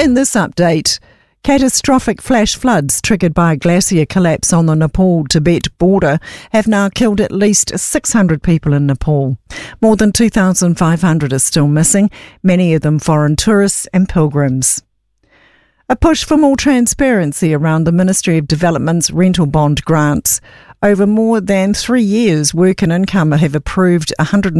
In this update, catastrophic flash floods triggered by a glacier collapse on the Nepal-Tibet border have now killed at least 600 people in Nepal. More than 2,500 are still missing, many of them foreign tourists and pilgrims. A push for more transparency around the Ministry of Development's rental bond grants. Over more than 3 years, Work and Income have approved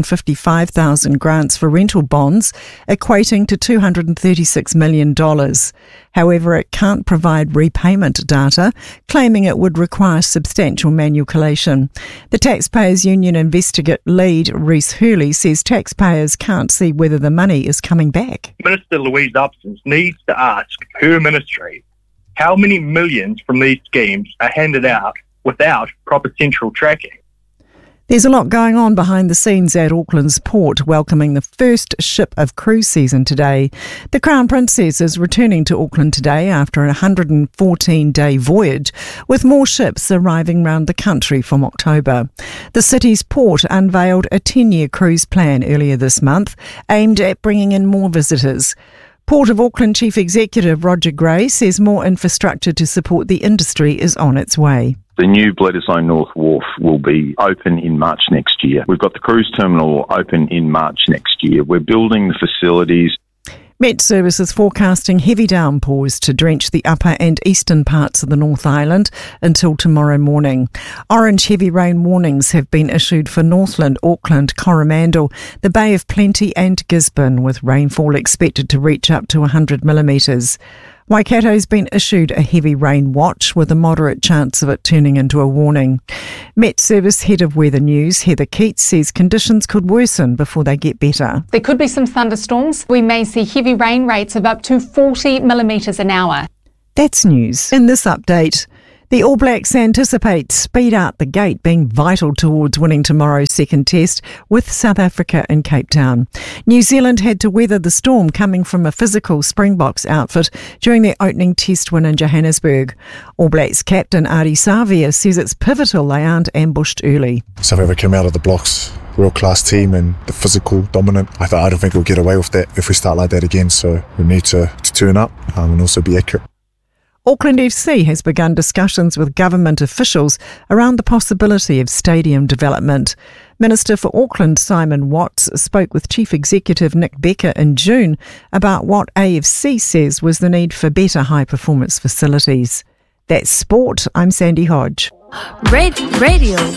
155,000 grants for rental bonds, equating to $236 million. However, it can't provide repayment data, claiming it would require substantial manipulation. The Taxpayers Union investigate lead, Reece Hurley, says taxpayers can't see whether the money is coming back. Minister Louise Upson needs to ask her ministry how many millions from these schemes are handed out without proper central tracking. There's a lot going on behind the scenes at Auckland's port, welcoming the first ship of cruise season today. The Crown Princess is returning to Auckland today after a 114-day voyage, with more ships arriving around the country from October. The city's port unveiled a 10-year cruise plan earlier this month, aimed at bringing in more visitors. Port of Auckland Chief Executive Roger Gray says more infrastructure to support the industry is on its way. The new Bledisloe North Wharf will be open in March next year. We've got the cruise terminal open in March next year. We're building the facilities. Met Service is forecasting heavy downpours to drench the upper and eastern parts of the North Island until tomorrow morning. Orange heavy rain warnings have been issued for Northland, Auckland, Coromandel, the Bay of Plenty and Gisborne, with rainfall expected to reach up to 100 millimetres. Waikato's been issued a heavy rain watch with a moderate chance of it turning into a warning. Met Service Head of Weather News, Heather Keats, says conditions could worsen before they get better. There could be some thunderstorms. We may see heavy rain rates of up to 40 millimetres an hour. That's news. In this update, the All Blacks anticipate speed out the gate being vital towards winning tomorrow's second test with South Africa in Cape Town. New Zealand had to weather the storm coming from a physical Springboks outfit during their opening test win in Johannesburg. All Blacks captain Ardie Savea says it's pivotal they aren't ambushed early. South Africa came out of the blocks, real class team and the physical dominant. I don't think we'll get away with that if we start like that again, so we need to turn up and also be accurate. Auckland FC has begun discussions with government officials around the possibility of stadium development. Minister for Auckland, Simon Watts, spoke with Chief Executive Nick Becker in June about what AFC says was the need for better high-performance facilities. That's sport. I'm Sandy Hodge. Red Radio.